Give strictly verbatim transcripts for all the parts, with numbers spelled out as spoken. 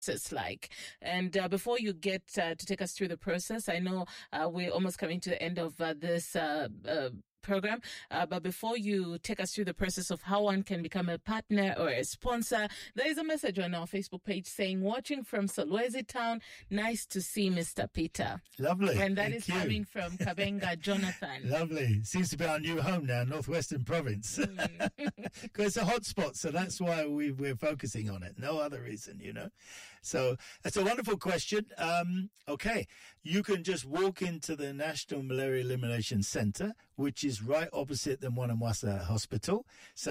It's like. And uh, before you get uh, to take us through the process, I know uh, we're almost coming to the end of uh, this uh, uh, program. Uh, but before you take us through the process of how one can become a partner or a sponsor, there is a message on our Facebook page saying, watching from Solwezi Town, nice to see Mister Peter. Lovely. And that Thank is you. coming from Kabenga Jonathan. Lovely. Seems to be our new home now, Northwestern Province. Because mm. it's a hot spot, so that's why we, we're focusing on it. No other reason, you know. So that's a wonderful question. Um, okay. You can just walk into the National Malaria Elimination Centre, which is right opposite the Mwanamwasa Hospital.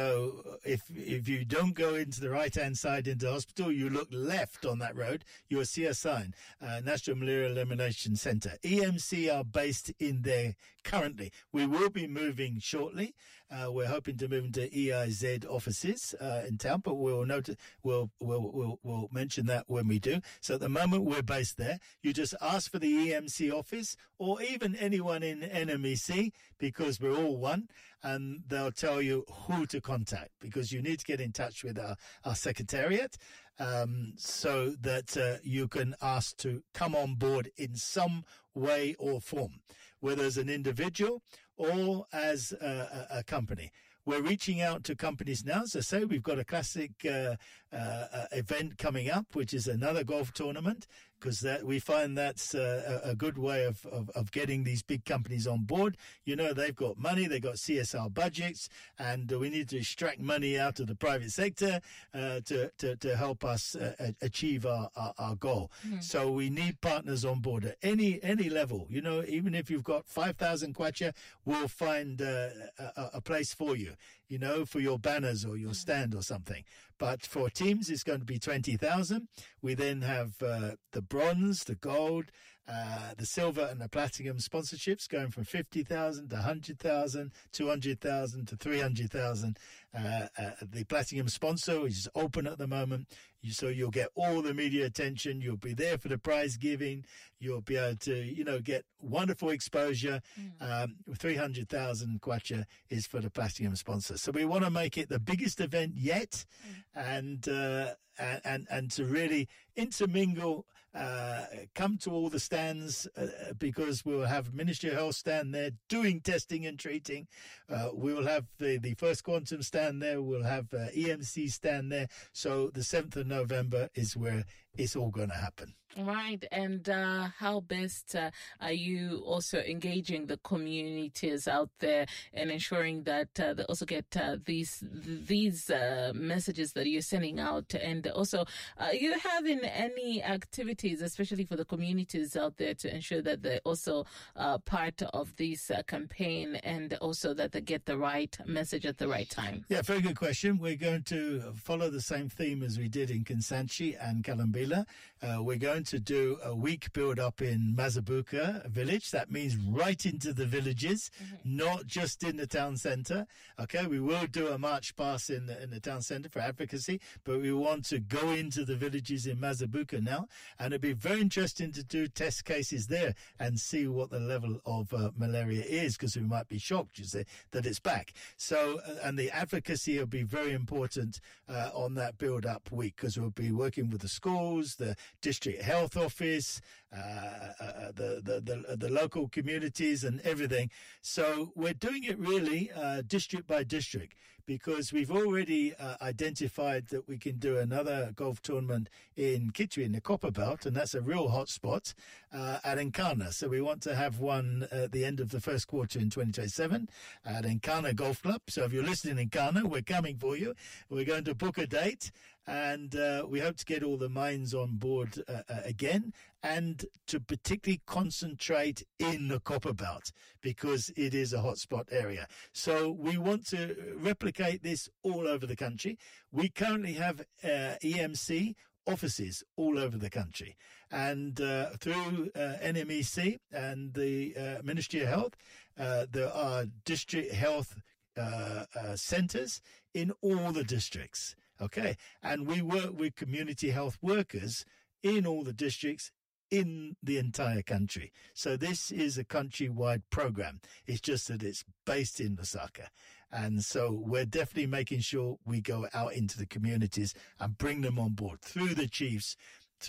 So if if you don't go into the right-hand side into the hospital, you look left on that road, you'll see a sign, uh, National Malaria Elimination Centre. E M C are based in there currently. We will be moving shortly. Uh, we're hoping to move into E I Z offices uh, in town, but we'll, note, we'll, we'll, we'll, we'll mention that when we do. So at the moment, we're based there. You just ask for the E M C office or even anyone in N M E C, because we're all one, and they'll tell you who to contact, because you need to get in touch with our, our secretariat um, so that uh, you can ask to come on board in some way or form, whether as an individual or as a, a, a company. We're reaching out to companies now. As I say, we've got a classic uh, uh, event coming up, which is another golf tournament, because that we find that's uh, a good way of, of, of getting these big companies on board. You know, they've got money, they've got C S R budgets, and we need to extract money out of the private sector uh, to, to, to help us uh, achieve our, our, our goal. Mm. So we need partners on board at any any level. You know, even if you've got five thousand kwacha, we'll find uh, a, a place for you, you know, for your banners or your stand or something. But for teams, it's going to be twenty thousand. We then have uh, the bronze, the gold, uh, the silver and the platinum sponsorships going from fifty thousand to one hundred thousand, two hundred thousand to three hundred thousand. Uh, uh, the platinum sponsor, which is open at the moment. You, so you'll get all the media attention. You'll be there for the prize giving. You'll be able to, you know, get wonderful exposure. Mm. Um, three hundred thousand kwacha is for the platinum sponsor. So we want to make it the biggest event yet. Mm. And, uh, and, and, and to really intermingle, uh, come to all the stands, uh, because we'll have Ministry of Health stand there doing testing and treating. Uh, we will have the, the First Quantum stand there. We'll have uh, E M C stand there. So the seventh of November is where it's all going to happen. Right. And uh, how best uh, are you also engaging the communities out there and ensuring that uh, they also get uh, these these uh, messages that you're sending out? And also, are you having any activities, especially for the communities out there, to ensure that they're also uh, part of this uh, campaign, and also that they get the right message at the right time? Yeah, very good question. We're going to follow the same theme as we did in Kansanshi and Kalambila. Uh, we're going to do a week build-up in Mazabuka village. That means right into the villages, mm-hmm. not just in the town centre. Okay, we will do a march pass in the, in the town centre for advocacy, but we want to go into the villages in Mazabuka now, and it'd be very interesting to do test cases there and see what the level of uh, malaria is, because we might be shocked, you see, that it's back. So, uh, and the advocacy will be very important uh, on that build-up week, because we'll be working with the schools, the district health office, uh, uh, the, the, the, the local communities and everything. So we're doing it really uh, district by district, because we've already uh, identified that we can do another golf tournament in Kitwe in the Copper Belt, and that's a real hot spot uh, at Nkana. So we want to have one at the end of the first quarter in twenty twenty-seven at Nkana Golf Club. So if you're listening in Nkana, we're coming for you. We're going to book a date, and uh, we hope to get all the minds on board uh, uh, again, and to particularly concentrate in the Copper Belt, because it is a hotspot area. So we want to replicate this all over the country. We currently have uh, E M C offices all over the country, and uh, through uh, N M E C and the uh, Ministry of Health, uh, there are district health uh, uh, centres in all the districts. Okay, and we work with community health workers in all the districts in the entire country. So this is a countrywide program. It's just that it's based in Lusaka. And so we're definitely making sure we go out into the communities and bring them on board through the chiefs,